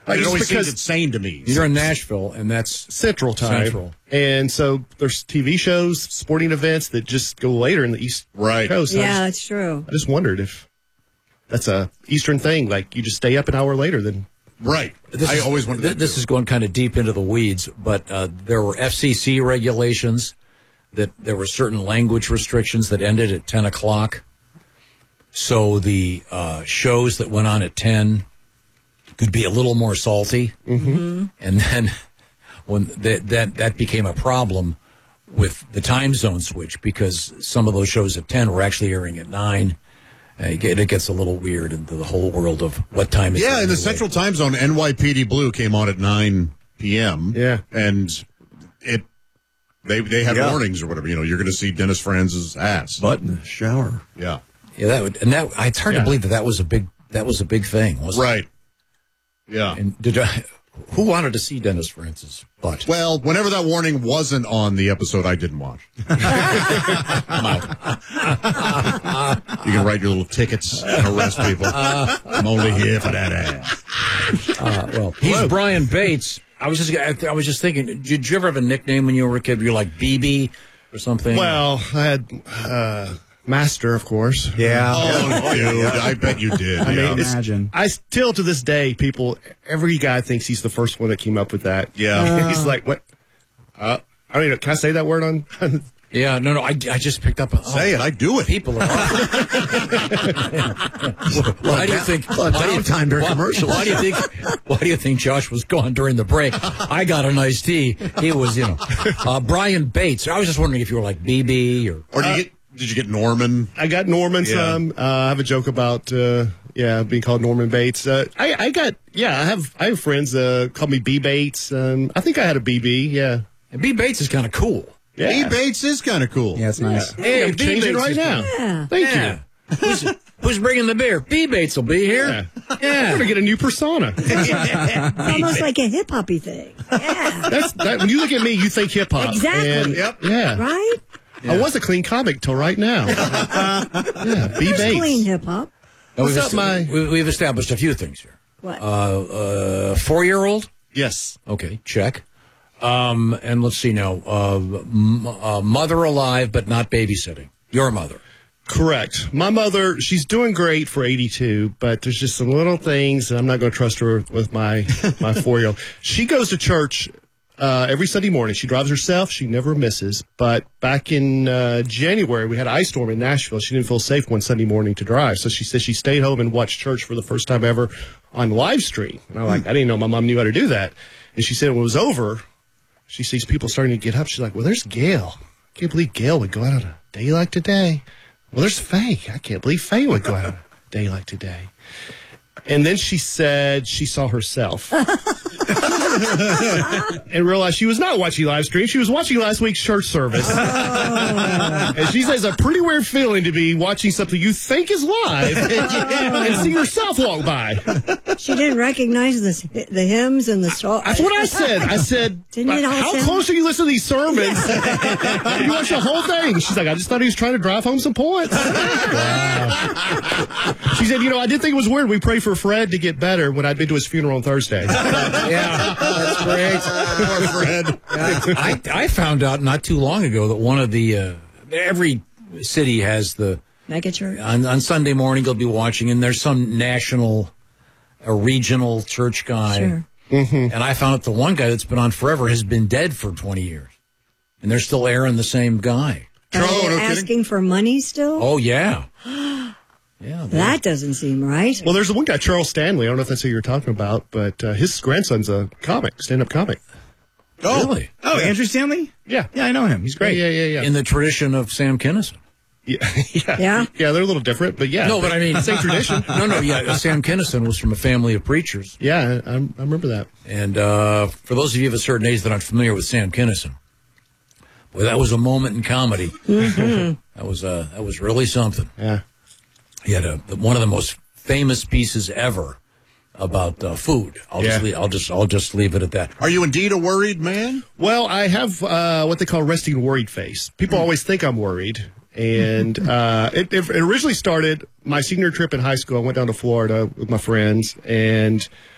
It always seems insane to me. You're in Nashville, and that's Central Time. Central. And so there's TV shows, sporting events that just go later in the East Coast. Yeah, that's true. I just wondered if that's a Eastern thing, like you just stay up an hour later than... Right. I always wondered that. This is going kind of deep into the weeds, but there were FCC regulations that there were certain language restrictions that ended at 10 o'clock. So the shows that went on at 10 could be a little more salty. Mm-hmm. And then when that became a problem with the time zone switch, because some of those shows at 10 were actually airing at 9. It gets a little weird into the whole world of what time is it. Yeah, in the Central Time Zone, NYPD Blue came on at 9 p.m. Yeah. And they had warnings or whatever. You know, you're going to see Dennis Franz's ass. Butt in the shower. Yeah. Yeah, it's hard to believe that was a big thing, wasn't it? Right. Yeah. And who wanted to see Dennis Franz's butt? Well, whenever that warning wasn't on the episode, I didn't watch. You can write your little tickets and arrest people. I'm only here for that ass. Well, he's Brian Bates. I was just thinking, did you ever have a nickname when you were a kid? You're like BB or something? Well, I had Master, of course. Yeah. Oh, dude, I bet you did. I Yeah. can imagine. I still, to this day, every guy thinks he's the first one that came up with that. Yeah. He's like, what? I don't even, can I say that word on? Yeah, no, I just picked up. Say it, I do it. People are. Why do you think? Downtime during commercials. Why do you think Josh was gone during the break? I got an iced tea. He was, Brian Bates. I was just wondering if you were like BB or Did you get Norman? I got Norman some. I have a joke about, being called Norman Bates. I have friends call me B Bates. I think I had a BB, yeah. And B Bates is kind of cool. Yeah. B Bates is kind of cool. Yeah, it's nice. Hey, I'm B. changing it Bates right is now. Yeah. Thank you. Who's bringing the beer? B Bates will be here. I'm going to get a new persona. It's almost like a hip hoppy thing. Yeah. When you look at me, you think hip hop. Exactly. And, yeah. Right? I was a clean comic till right now. Yeah, B There's Bates. clean hip hop. What's up, We've established a few things here. What? 4-year-old? Yes. Okay, check. And let's see now. Mother alive, but not babysitting. Your mother. Correct. My mother, she's doing great for 82, but there's just some little things, and I'm not going to trust her with my 4-year-old. She goes to church every Sunday morning. She drives herself. She never misses. But back in January, we had an ice storm in Nashville. She didn't feel safe one Sunday morning to drive. So she said she stayed home and watched church for the first time ever on live stream. And I didn't know my mom knew how to do that. And she said when it was over, she sees people starting to get up. She's like, well, there's Gail. I can't believe Gail would go out on a day like today. Well, there's Faye. I can't believe Faye would go out on a day like today. And then she said she saw herself. And realized she was not watching live stream. She was watching last week's church service. And she says it's a pretty weird feeling to be watching something you think is live and see yourself walk by. She didn't recognize the hymns and the songs. That's what I said. I said, how close are you listening to these sermons? You watch the whole thing. She's like, I just thought he was trying to drive home some points. She said, I did think it was weird. We prayed for Fred to get better when I'd been to his funeral on Thursday. Yeah, that's great. Poor Fred. I found out not too long ago that one of the every city has the megachurch on Sunday morning. They'll be watching, and there's some national, a regional church guy. Sure. Mm-hmm. And I found out the one guy that's been on forever has been dead for 20 years, and they're still airing the same guy. Are they asking for money still? Oh yeah. Yeah, that doesn't seem right. Well, there's the one guy, Charles Stanley. I don't know if that's who you're talking about, but his grandson's a comic, stand-up comic. Oh, really? Oh, Andrew Stanley? Yeah. Yeah, I know him. He's great. Yeah. In the tradition of Sam Kinison. Yeah, they're a little different, but yeah. No, but I mean, same tradition. No, Sam Kinison was from a family of preachers. Yeah, I remember that. And for those of you of a certain age that aren't familiar with Sam Kinison, boy, that was a moment in comedy. Mm-hmm. That was really something. Yeah. He had one of the most famous pieces ever about food. I'll just leave it at that. Are you indeed a worried man? Well, I have what they call resting worried face. People always think I'm worried. And it originally started my senior trip in high school. I went down to Florida with my friends, and